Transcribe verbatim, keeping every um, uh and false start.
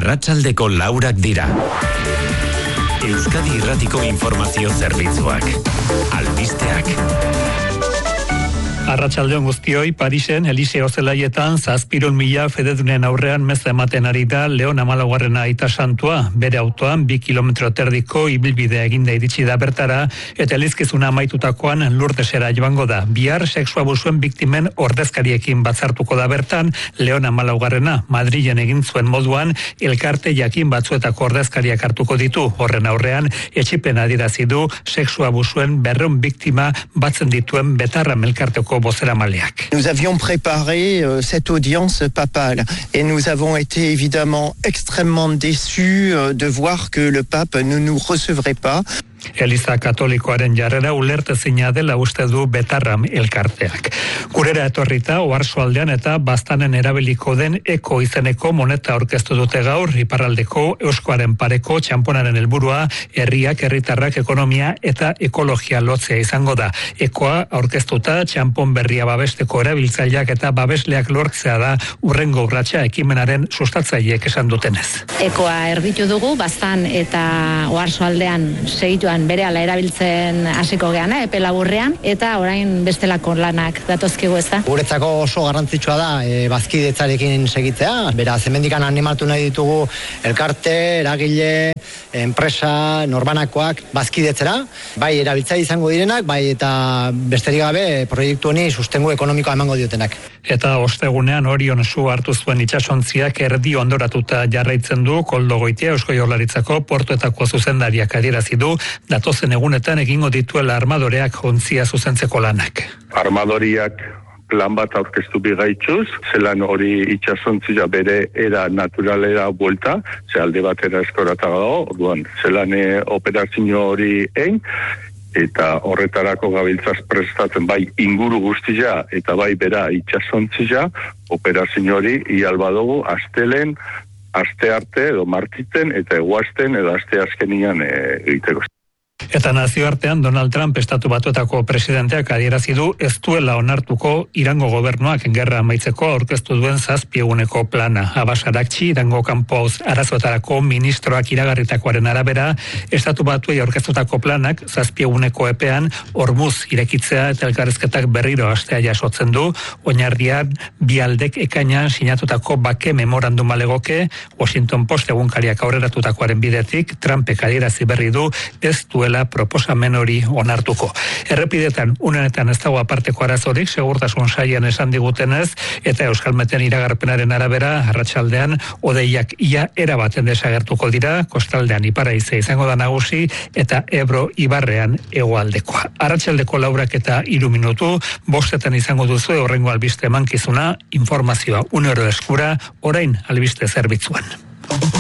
Arratsaldeko laurak dira. Euskadi Irratiko Informazio Zerbitzuak. Albisteak. Arratsaldeon guztioi, Parisen, Eliseo zelaietan, zazpiron mila fededunen aurrean meza ematen ari da Leon Hamalaugarrena aita santua. Bere autoan, bi kilometro terdiko ibilbidea eginda iritsi da bertara, eta elizkizuna amaitutakoan Lurdesera joango da. Bihar sexu abusuen biktimen ordezkariekin batzartuko da bertan, Leon Hamalaugarrena Madrilen egin zuen moduan, elkarte jakin batzuetako ordezkariak hartuko ditu. Horren aurrean, etxipen adierazi du sexu abusuen berreun biktima batzen dituen Betarra elkarteko bozeramaleak. Nous avions préparé euh, cette audience papale et nous avons été évidemment extrêmement déçus euh, de voir que le pape ne nous recevrait pas. Eliza Katolikoaren jarrera ulertezina dela uste du Betarram elkarteak. Gurera etorrita, Oarsoaldean eta Baztanen erabiliko den Eko izeneko moneta aurkeztu dute gaur, iparraldeko euskoaren pareko txamponaren helburua herriak, herritarrak, ekonomia eta ekologia lotzea izango da. Ekoa aurkeztuta txampon berria babesteko erabiltzaileak eta babesleak lortzea da urrengo urratsa ekimenaren sustatzaileek esan dutenez. Ekoa erditu dugu, Baztan eta Oarsoaldean segitu berehala erabiltzen hasiko geana, epe laburrean, eta orain bestelako lanak datozkigu ez da. Guretzako oso garrantzitsua da e, bazkidetzarekin segitzea, beraz, hemendikan animatu nahi ditugu elkarte, eragile, enpresa, norbanakoak bazkidetzera, bai erabiltzaile izango direnak, bai eta besterik gabe proiektu honi sustengu ekonomikoa emango diotenak. Eta ostegunean Orion su hartu zuen itsasontziak erdi ondoratuta jarraitzen du Koldo Goitia Eusko Jaurlaritzako portuetako zuzendariak adierazi du datozen egunetan egingo dituela armadoreak ontzia zuzentzeko lanak. Armadoriak plan bat aurkeztu bigaitxuz, zelan hori itxasontzia bere era naturalera buelta, ze alde batera eskorata dago, orduan, zelan e, operazio hori egin, eta horretarako gabiltzaz prestatzen bai inguru guztia eta bai bera itxasontzia, operazio hori ialba dugu astelen, aste arte edo martiten eta eguazten edo aste azkenian e, egiteko. Eta nazioartean Donald Trump estatu batuetako presidenteak adierazi du ez duela onartuko Irango gobernuak gerra amaitzeko aurkeztu duen zazpieguneko plana. Abbas Araghchi, Irango kanpo arazoetarako ministroak iragarritakoaren arabera, estatu batuei aurkeztutako planak zazpieguneko epean Hormuz irekitzea eta elkarrizketak berriro hastea jasotzen du, oinarrian bi aldek ekainan sinatutako bake memoranduma legoke. Washington Post egunkariak aurreratutakoaren bidetik Trumpek adierazi berri du ez duela proposamen hori onartuko. Errepidetan, unenetan ez dago aparteko arazorik, segurtasun saian esan digutenez, eta Euskalmeten iragarpenaren arabera, arratsaldean hodeiak ia erabaten desagertuko dira, kostaldean iparaize izango da nagusi, eta Ebro ibarrean hegoaldekoa. Arratsaldeko laurak eta hiru minutu, bostetan izango duzu horrengo albiste emankizuna, informazioa une oro eskura, orain albiste zerbitzuan.